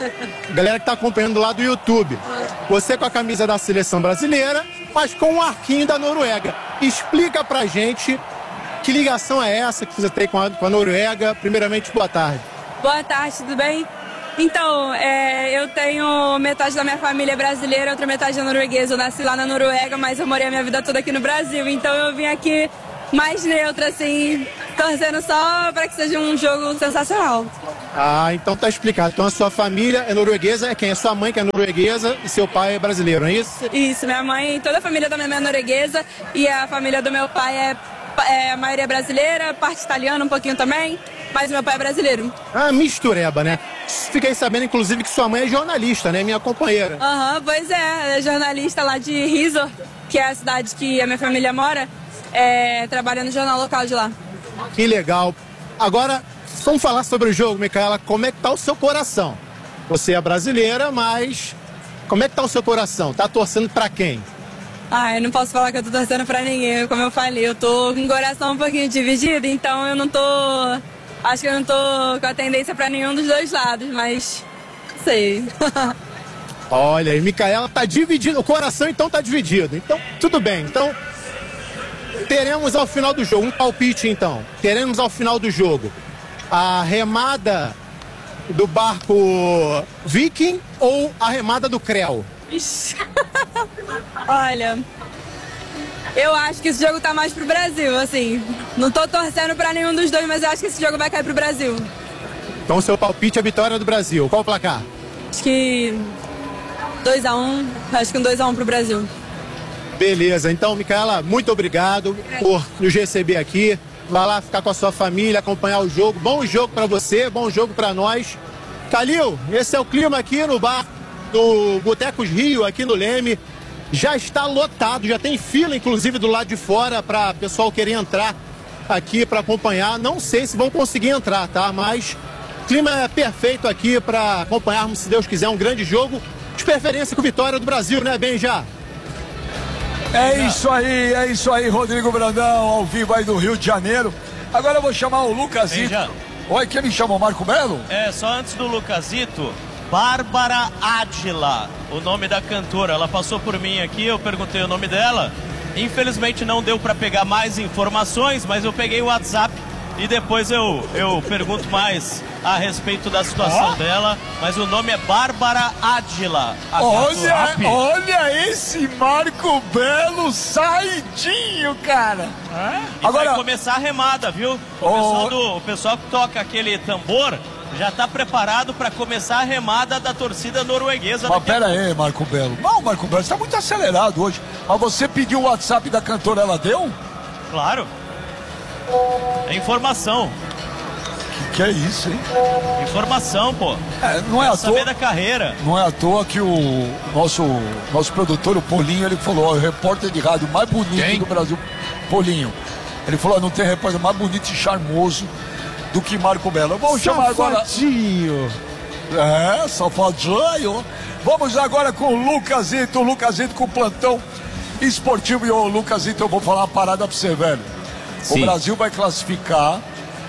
A galera que tá acompanhando lá do YouTube. Você com a camisa da seleção brasileira, mas com um arquinho da Noruega. Explica pra gente que ligação é essa que você tem com a, com a Noruega. Primeiramente, boa tarde. Boa tarde, tudo bem? Então, é, eu tenho metade da minha família brasileira, outra metade é norueguesa. Eu nasci lá na Noruega, mas eu morei a minha vida toda aqui no Brasil. Então eu vim aqui mais neutra, assim, torcendo só para que seja um jogo sensacional. Ah, então tá explicado. Então a sua família é norueguesa, é quem? É sua mãe que é norueguesa e seu pai é brasileiro, não é isso? Isso, minha mãe, toda a família da minha mãe é norueguesa e a família do meu pai é, é a maioria brasileira, parte italiana um pouquinho também, mas meu pai é brasileiro. Ah, mistureba, né? Fiquei sabendo, inclusive, que sua mãe é jornalista, né? Minha companheira. Aham, uhum, pois é, é jornalista lá de Risor, que é a cidade que a minha família mora, é, trabalha no jornal local de lá. Que legal. Agora, vamos falar sobre o jogo, Micaela. Como é que tá o seu coração? Você é brasileira, mas como é que tá o seu coração? Tá torcendo pra quem? Ah, eu não posso falar que eu tô torcendo pra ninguém. Como eu falei, eu tô com o coração um pouquinho dividido, então eu não tô... Acho que eu não tô com a tendência pra nenhum dos dois lados, mas... Não sei. Olha, e Micaela tá dividido. O coração, então, tá dividido. Então, tudo bem. Então... Teremos ao final do jogo, um palpite então, teremos ao final do jogo a remada do barco Viking ou a remada do Creu? Olha, eu acho que esse jogo tá mais pro Brasil, assim, não tô torcendo pra nenhum dos dois, mas eu acho que esse jogo vai cair pro Brasil. Então o seu palpite é a vitória do Brasil, qual o placar? Acho que dois a um, acho que um dois a um pro Brasil. Beleza, então, Micaela, muito obrigado por nos receber aqui. Vai lá ficar com a sua família, acompanhar o jogo. Bom jogo pra você, bom jogo pra nós. Calil, esse é o clima aqui no bar do Botecos Rio, aqui no Leme. Já está lotado, já tem fila, inclusive, do lado de fora para o pessoal querer entrar aqui para acompanhar. Não sei se vão conseguir entrar, tá? Mas o clima é perfeito aqui para acompanharmos, se Deus quiser, um grande jogo. De preferência com vitória do Brasil, né, Benja? É isso aí, é isso aí, Rodrigo Brandão, ao vivo aí do Rio de Janeiro. Agora eu vou chamar o Lucasito. Oi, quem me chamou? Marco Belo? É, só antes do Lucasito, Bárbara Ádila, o nome da cantora. Ela passou por mim aqui, eu perguntei o nome dela. Infelizmente não deu para pegar mais informações, mas eu peguei o WhatsApp e depois eu, eu pergunto mais a respeito da situação oh. dela. Mas o nome é Bárbara Ádila. Olha, olha esse Marco Belo saidinho, cara. É? E agora vai começar a remada, viu? O, oh. pessoal do, o pessoal que toca aquele tambor já tá preparado para começar a remada da torcida norueguesa. Mas pera aí, Marco Belo. Não, Marco Belo, você tá muito acelerado hoje. Mas você pediu o WhatsApp da cantora, ela deu? Claro. É informação. Que que é isso, hein? Informação, pô. É, não é à saber toa, da carreira. Não é à toa que o nosso, nosso produtor, o Polinho, ele falou, ó, o repórter de rádio mais bonito Quem? do Brasil, Polinho. Ele falou, ó, não tem repórter mais bonito e charmoso do que Marco Belo. Vamos chamar agora... Safadinho. É, safadinho. Vamos agora com o Lucasito, o Lucasito com o plantão esportivo. E o Lucasito, eu vou falar uma parada pra você, velho. Sim. O Brasil vai classificar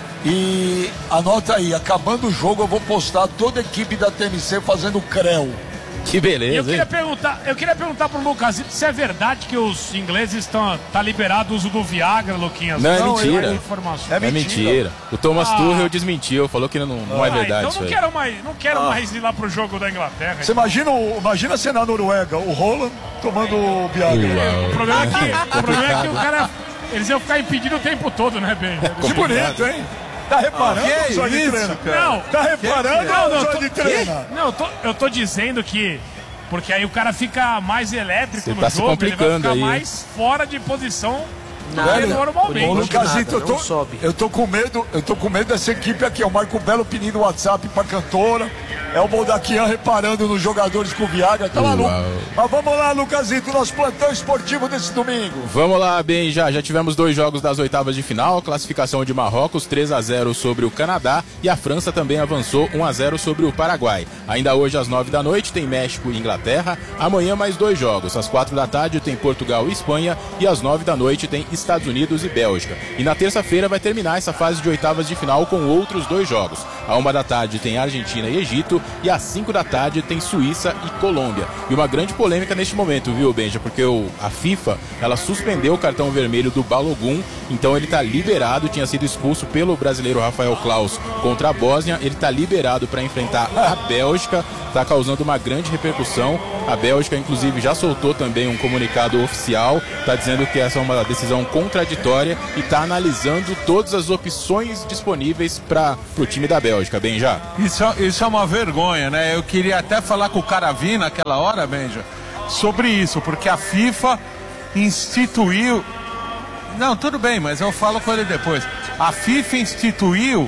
e anota aí, acabando o jogo eu vou postar toda a equipe da T M C fazendo creu. Que beleza, eu queria hein? perguntar, eu queria perguntar pro Lucasito se é verdade que os ingleses estão tá liberado o uso do Viagra, Luquinhas. Não, é mentira. É, informação. É mentira. O Thomas Ah. Tuchel desmentiu, falou que não, não é Ah, verdade então isso não aí. quero mais, não quero Ah. mais ir lá pro jogo da Inglaterra. Você imagina, o- imagina você na Noruega, o Roland tomando o Viagra. Uau. O problema é que, o, problema é que o Complicado. cara, eles iam ficar impedindo o tempo todo, né, Ben? Que bonito, hein? Tá reparando, Ah, que o Jorge isso, treina? cara? Não. Tá reparando, Não, não, o tô- Jorge treina? Não, eu tô, eu tô dizendo que... Porque aí o cara fica mais elétrico Você no tá se jogo, ele vai complicando ficar aí, mais fora de posição do que Velho, normalmente. Ô, Lucasito, eu tô, eu tô com medo, eu tô com medo dessa equipe aqui, é o Marco Belo pedindo WhatsApp pra cantora, é o Boldaquian reparando nos jogadores com Viagra, tá maluco? Uau. Mas vamos lá, Lucasito, nosso plantão esportivo desse domingo. Vamos lá, bem, já, já tivemos dois jogos das oitavas de final, classificação de Marrocos três a zero sobre o Canadá e a França também avançou um a zero sobre o Paraguai. Ainda hoje às nove da noite tem México e Inglaterra, amanhã mais dois jogos, às quatro da tarde tem Portugal e Espanha e às nove da noite tem Estados Unidos e Bélgica. E na terça-feira vai terminar essa fase de oitavas de final com outros dois jogos. À uma da tarde tem Argentina e Egito e às cinco da tarde tem Suíça e Colômbia. E uma grande polêmica neste momento, viu, Benja? Porque o, a FIFA, ela suspendeu o cartão vermelho do Balogun, então ele está liberado, tinha sido expulso pelo brasileiro Rafael Claus contra a Bósnia, ele está liberado para enfrentar a Bélgica, está causando uma grande repercussão. A Bélgica, inclusive, já soltou também um comunicado oficial, está dizendo que essa é uma decisão contraditória e está analisando todas as opções disponíveis para o time da Bélgica, Benja. Isso, isso é uma vergonha, né? Eu queria até falar com o Caravi naquela hora, Benja, sobre isso, porque a FIFA instituiu... Não, tudo bem, mas eu falo com ele depois. A FIFA instituiu,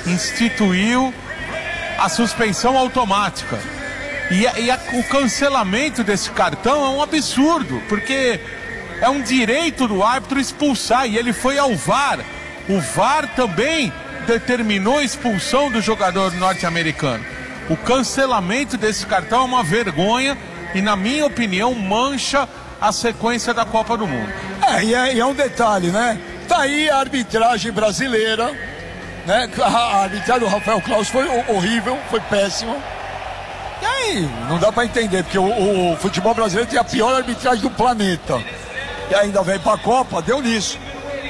instituiu a suspensão automática. E, a- e a- o cancelamento desse cartão é um absurdo, porque é um direito do árbitro expulsar, e ele foi ao V A R. O V A R também determinou a expulsão do jogador norte-americano. O cancelamento desse cartão é uma vergonha e, na minha opinião, mancha a sequência da Copa do Mundo. É, e é, e é um detalhe, né? Tá aí a arbitragem brasileira, né? A arbitragem do Rafael Claus foi ho- horrível, foi péssima. E aí, não dá pra entender, porque o, o futebol brasileiro tem a pior arbitragem do planeta. E ainda vem pra Copa, deu nisso.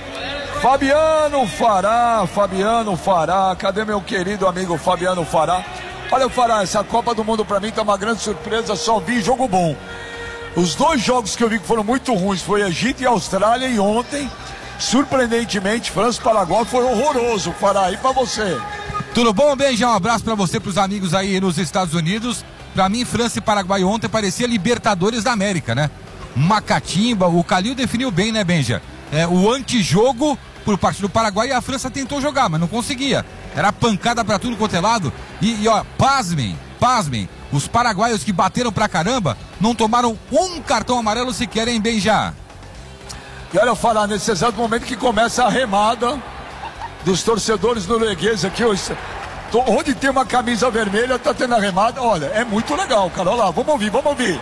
Fabiano Fará, Fabiano Fará, cadê meu querido amigo Fabiano Fará? Olha, Fará, essa Copa do Mundo pra mim tá uma grande surpresa, só vi jogo bom. Os dois jogos que eu vi que foram muito ruins foi Egito e Austrália, e ontem, surpreendentemente, França e Paraguai foi horroroso. Fará, e pra você? Tudo bom, Benja? Um abraço pra você, pros amigos aí nos Estados Unidos. Pra mim, França e Paraguai ontem parecia Libertadores da América, né? Uma catimba, o Calil definiu bem, né, Benja? É, o antijogo por parte do Paraguai, e a França tentou jogar, mas não conseguia. Era pancada pra tudo quanto é lado. E, e ó, pasmem, pasmem, os paraguaios que bateram pra caramba não tomaram um cartão amarelo sequer, hein, Benja? E olha, Fará, nesse exato momento que começa a remada dos torcedores noruegueses aqui, hoje, tô- onde tem uma camisa vermelha, tá tendo a remada. Olha, é muito legal, cara. Olha lá, vamos ouvir, vamos ouvir.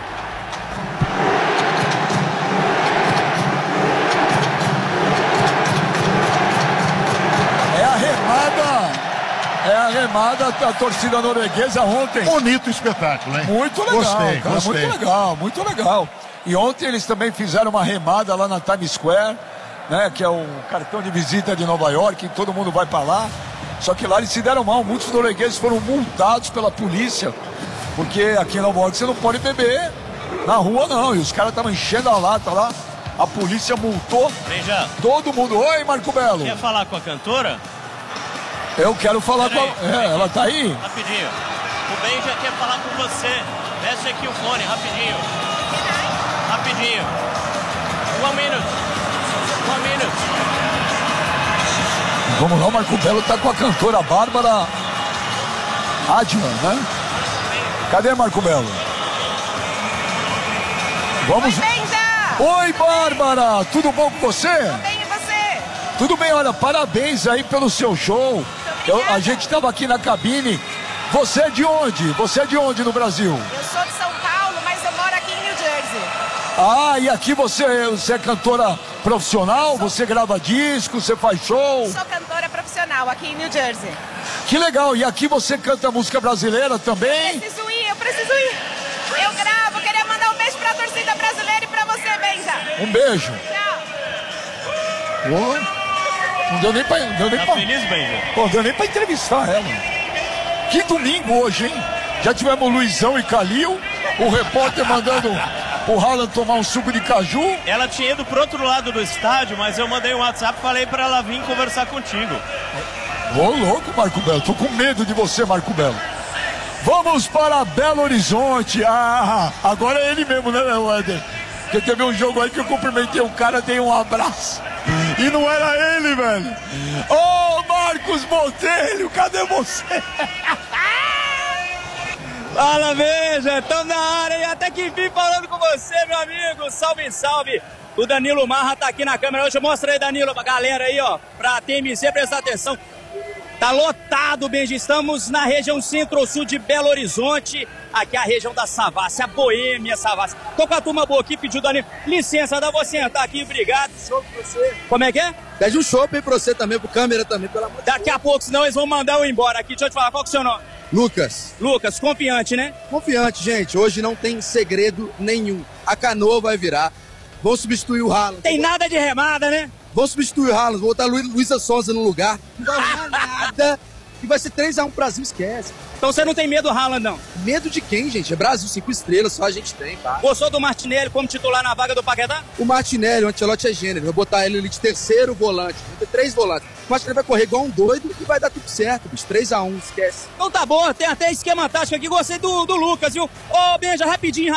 É a remada, é a remada da torcida norueguesa ontem. Bonito espetáculo, hein? Muito legal, Gostei, cara, gostei. muito legal, muito legal. E ontem eles também fizeram uma remada lá na Times Square, né, que é o cartão de visita de Nova York, todo mundo vai pra lá. Só que lá eles se deram mal, muitos noruegueses foram multados pela polícia, porque aqui em Nova York você não pode beber na rua não, e os caras estavam enchendo a lata lá, a polícia multou Benja. todo mundo. Oi, Marco Belo. Quer falar com a cantora? Eu quero falar com a... É, ela tá aí? Rapidinho. O Benja quer falar com você. Desce aqui o fone, rapidinho. Rapidinho. One minute. One minute. Vamos lá, o Marco Belo tá com a cantora Bárbara Adman, né? Cadê Marco Belo? Vamos. Oi, Benja! Oi, Bárbara! Tudo bom com você? Tudo bem, e você? Tudo bem, olha, parabéns aí pelo seu show. Eu, a gente estava aqui na cabine. Você é de onde? Você é de onde no Brasil? Eu sou de São Paulo, mas eu moro aqui em New Jersey. Ah, e aqui você, você é cantora profissional? Você grava disco, você faz show? Sou cantora profissional aqui em New Jersey. Que legal, e aqui você canta música brasileira também? Eu preciso ir, eu preciso ir. Eu gravo, queria mandar um beijo pra torcida brasileira e pra você, Benja. Um beijo. Tchau. Pô, não deu nem pra... Não deu nem Tá pra... feliz, Benja? Pô, não deu nem pra entrevistar ela. Que domingo hoje, hein? Já tivemos Luizão e Calil, o repórter mandando o Haaland tomar um suco de caju. Ela tinha ido pro outro lado do estádio, mas eu mandei um WhatsApp e falei pra ela vir conversar contigo. Ô, louco, Marco Belo. Tô com medo de você, Marco Belo. Vamos para Belo Horizonte. Ah, agora é ele mesmo, né, Éder? Porque teve um jogo aí que eu cumprimentei o cara, dei um abraço. E não era ele, velho. Ô, oh, Marcos Botelho, cadê você? Fala, Benja, estamos na área e até que enfim falando com você, meu amigo. Salve, salve. O Danilo Marra tá aqui na câmera hoje. Mostra aí, Danilo, pra galera aí, ó, pra T M C prestar atenção. Tá lotado, Benja. Estamos na região centro-sul de Belo Horizonte. Aqui é a região da Savassi, a Boêmia Savassi. Tô com a turma boa aqui, pediu Danilo. Licença, dá você sentar aqui, obrigado. Show pra você. Como é que é? Pede um chopp aí pra você também, pro câmera também, pelo amor de Deus. Daqui a pouco, senão eles vão mandar eu embora aqui. Deixa eu te falar, qual que é o seu nome? Lucas. Lucas, confiante, né? Confiante, gente. Hoje não tem segredo nenhum. A canoa vai virar. Vão substituir o Haaland. Tem nada de remada, né? Vão substituir o Haaland. Vou botar Lu Luísa Sonza no lugar. Não vai arrumar nada. E vai ser três a um pro Brasil, esquece. Então você não tem medo do Haaland, não? Medo de quem, gente? É Brasil, cinco estrelas, só a gente tem, tá? Gostou do Martinelli como titular na vaga do Paquetá? O Martinelli, o Ancelotti é gênero. Vou botar ele ali de terceiro volante. Vou ter três volantes. O Martinelli vai correr igual um doido e vai dar tudo certo, bicho. três a um, esquece. Então tá bom, tem até esquema tático aqui. Gostei do, do Lucas, viu? Ô, Benja, rapidinho,